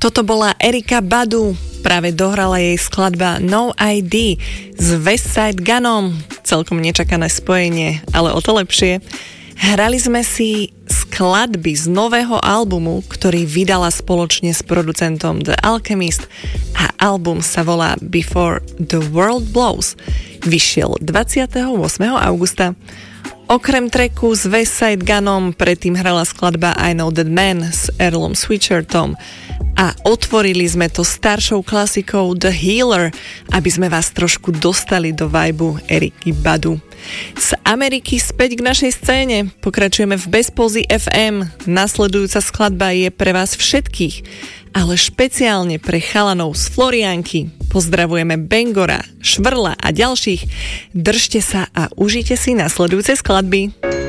Toto bola Erykah Badu. Práve dohrala jej skladba No ID s Westside Gunnom. Celkom nečakané spojenie, ale o to lepšie. Hrali sme si skladby z nového albumu, ktorý vydala spoločne s producentom The Alchemist a album sa volá Before the World Blows. Vyšiel 28. augusta. Okrem tracku s Westside Gunnom predtým hrala skladba I Know That Man s Earlom Sweatshirtom a otvorili sme to staršou klasikou The Healer, aby sme vás trošku dostali do vibu Eriky Badu. Z Ameriky späť k našej scéne. Pokračujeme v Bezpózy FM. Nasledujúca skladba je pre vás všetkých, ale špeciálne pre chalanov z Florianky. Pozdravujeme Bengora, Švrla a ďalších. Držte sa a užite si nasledujúce skladby.